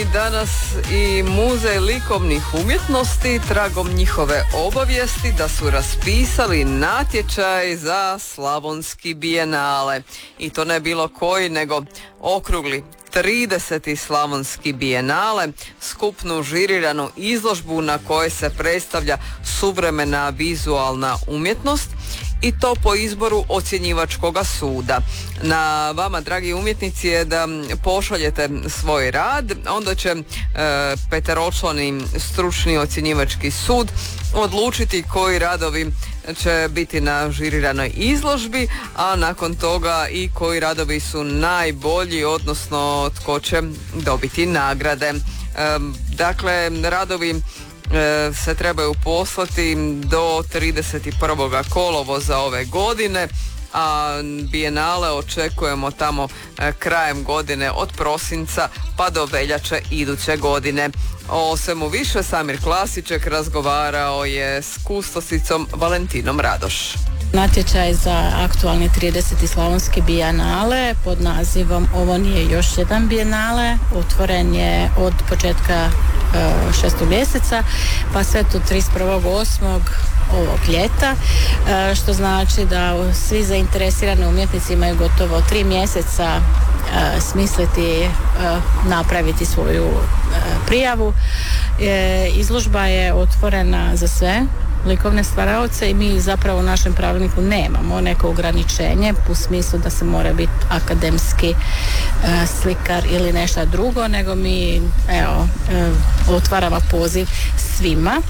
danas i Muzej likovnih umjetnosti tragom njihove obavijesti da su raspisali natječaj za Slavonski bijenale. I to ne bilo koji, nego okrugli 30. Slavonski bijenale, skupnu žiriranu izložbu na kojoj se predstavlja suvremena vizualna umjetnost, i to po izboru ocjenjivačkoga suda. Na vama, dragi umjetnici, je da pošaljete svoj rad, onda će peteročlani stručni ocjenjivački sud odlučiti koji radovi će biti na žiriranoj izložbi, a nakon toga i koji radovi su najbolji, odnosno tko će dobiti nagrade. Dakle, radovi se trebaju poslati do 31. kolovoza ove godine, a bijenale očekujemo tamo krajem godine, od prosinca pa do veljače iduće godine. O svemu više Samir Klasiček razgovarao je s kustosicom Valentinom Radoš. Natječaj za aktualni 30. Slavonski bijenale pod nazivom Ovo nije još jedan bijenale otvoren je od početka 6. mjeseca pa sve do 31.8. ovog ljeta, što znači da svi zainteresirani umjetnici imaju gotovo 3 mjeseca smisliti, napraviti svoju prijavu. Izložba je otvorena za sve likovne stvaraoce i mi zapravo u našem pravilniku nemamo neko ograničenje u smislu da se mora biti akademski slikar ili nešto drugo, nego mi otvaramo poziv svima.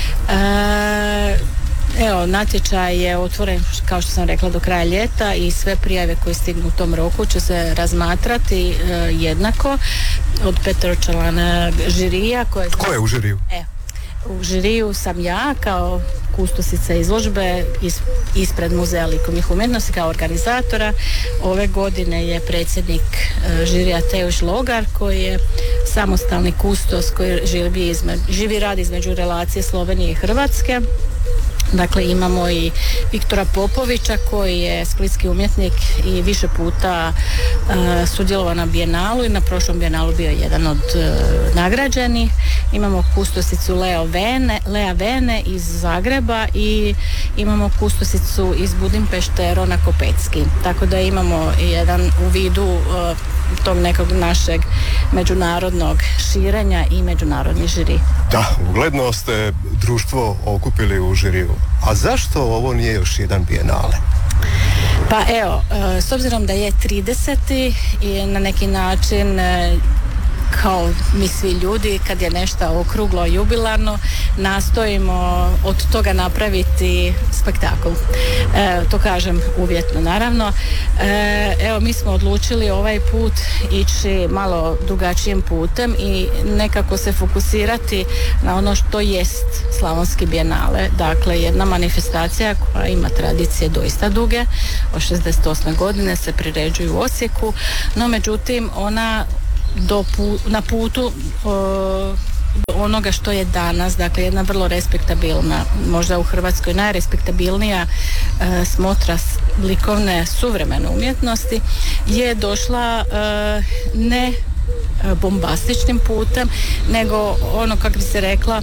Natječaj je otvoren, kao što sam rekla, do kraja ljeta i sve prijave koje stignu u tom roku će se razmatrati jednako od peteročlana žirija. Ko je u žiriju? U žiriju sam ja kao kustosica izložbe ispred Muzeja likovnih umjetnosti kao organizatora. Ove godine je predsjednik žirija Teuš Logar, koji je samostalni kustos koji živi rad između relacije Slovenije i Hrvatske. Dakle, imamo i Viktora Popovića koji je splitski umjetnik i više puta sudjelovao na bijenalu i na prošlom bijenalu bio jedan od nagrađenih. Imamo kustosicu Lea Vene iz Zagreba i imamo kustosicu iz Budimpešte Rona Kopecki. Tako da imamo jedan u vidu tog nekog našeg međunarodnog širenja i međunarodni žiri. Da, ugledno ste društvo okupili u žiriju. A zašto ovo nije još jedan bijenale? Pa evo, s obzirom da je 30. i na neki način kao mi svi ljudi, kad je nešto okruglo jubilarno, nastojimo od toga napraviti spektakl. To kažem uvjetno, naravno. Evo, mi smo odlučili ovaj put ići malo drugačijim putem i nekako se fokusirati na ono što jest Slavonski bijenale. Dakle, jedna manifestacija koja ima tradicije doista duge, od 68. godine se priređuje u Osijeku, no međutim ona na putu onoga što je danas, dakle jedna vrlo respektabilna, možda u Hrvatskoj najrespektabilnija smotra likovne suvremene umjetnosti, je došla ne bombastičnim putem, nego ono, kako bi se rekla,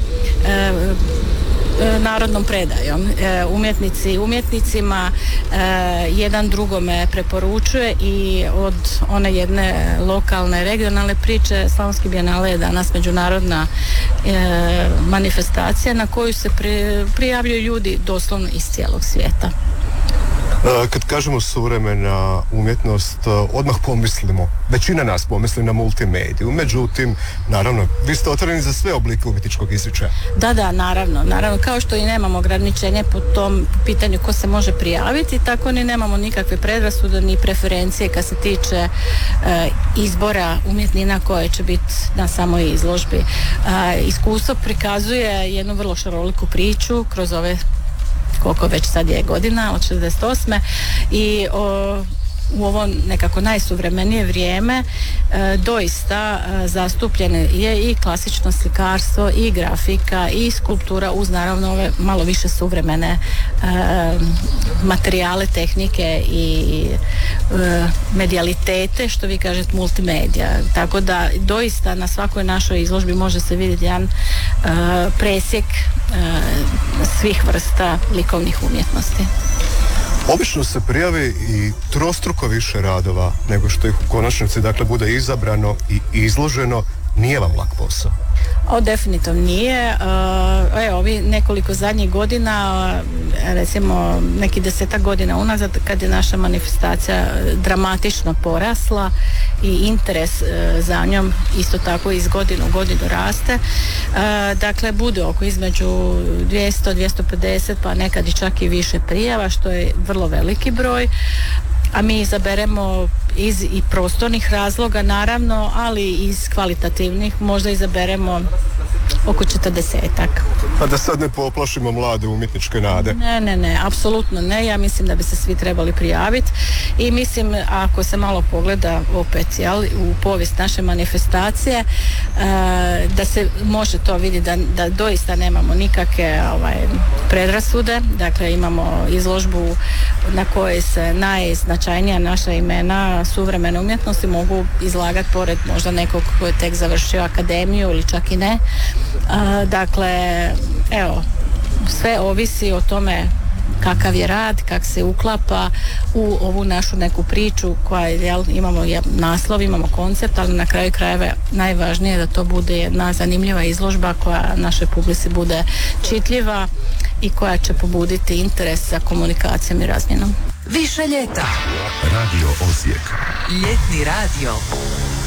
narodnom predajom. Umjetnici umjetnicima jedan drugome preporučuje i od one jedne lokalne, regionalne priče Slavonski bijenale je danas međunarodna manifestacija na koju se prijavljuju ljudi doslovno iz cijelog svijeta. Kad kažemo suvremena umjetnost, odmah pomislimo, većina nas pomisli na multimediju, međutim, naravno, vi ste otvoreni za sve oblike umjetničkog izričaja. Da, naravno, kao što i nemamo ograničenje po tom pitanju ko se može prijaviti, tako ni nemamo nikakve predrasude ni preferencije kad se tiče izbora umjetnina koje će biti na samoj izložbi. Iskustvo prikazuje jednu vrlo šaroliku priču kroz ove koliko već sad je godina, od 68. i u ovo nekako najsuvremenije vrijeme doista zastupljene je i klasično slikarstvo i grafika i skulptura uz naravno ove malo više suvremene materijale, tehnike i medijalitete, što vi kažete multimedija. Tako da doista na svakoj našoj izložbi može se vidjeti jedan presjek svih vrsta likovnih umjetnosti. Obično se prijavi i trostruko više radova nego što ih u konačnici dakle bude izabrano i izloženo. Nije vam lak posao? Definitivno nije. Ovi nekoliko zadnjih godina, recimo neki 10 godina unazad, kad je naša manifestacija dramatično porasla i interes za njom isto tako iz godine u godinu raste. Dakle, bude oko između 200-250 pa nekad i čak i više prijava, što je vrlo veliki broj. A mi izaberemo iz i prostornih razloga naravno, ali iz kvalitativnih možda izaberemo oko 40-ak. Pa da sad ne poplašimo mlade umjetničke nade. Ne, apsolutno ne. Ja mislim da bi se svi trebali prijaviti i mislim, ako se malo pogleda opet u povijest naše manifestacije, da se može to vidjeti da doista nemamo nikakve predrasude. Dakle, imamo izložbu na kojoj se najznačajnija naša imena suvremene umjetnosti mogu izlagati pored možda nekog ko je tek završio akademiju ili čak i ne. Dakle, evo, sve ovisi o tome kakav je rad, kak se uklapa u ovu našu neku priču koja imamo naslov, imamo koncept, ali na kraju krajeva najvažnije je da to bude jedna zanimljiva izložba koja našoj publici bude čitljiva i koja će pobuditi interes za komunikacijom i razmjenom. Više ljeta. Radio Osijek. Ljetni radio.